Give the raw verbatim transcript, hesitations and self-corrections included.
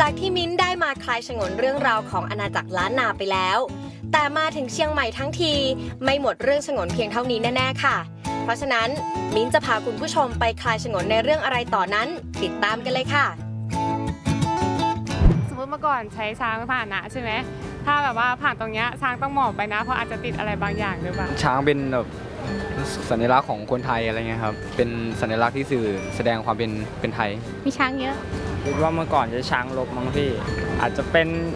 จากที่มิ้นได้มาคลายฉงนเรื่องราวของอาณาจักรล้านนาไปแล้วแต่มาถึงเชียงใหม่ทั้งทีไม่หมดเรื่องฉงนเพียงเท่านี้แน่ๆค่ะเพราะฉะนั้นมิ้นจะพาคุณผู้ชมไปคลายฉงนในเรื่องอะไรต่อนั้นติดตามกันเลยค่ะสมมติเมื่อก่อนใช้ช้างผ่านนะใช่ไหมถ้าแบบว่าผ่านตรงเนี้ยช้างต้องหมอบไปนะเพราะอาจจะติดอะไรบางอย่างหรือเปล่าช้างเป็นแบบสัญลักษณ์ของคนไทยอะไรเงี้ยครับเป็นสัญลักษณ์ที่สื่อแสดงความเป็นเป็นไทยมีช้างเยอะคิดว่าเมื่อก่อนจะช้างรบมั้งพี่อาจจะเป็น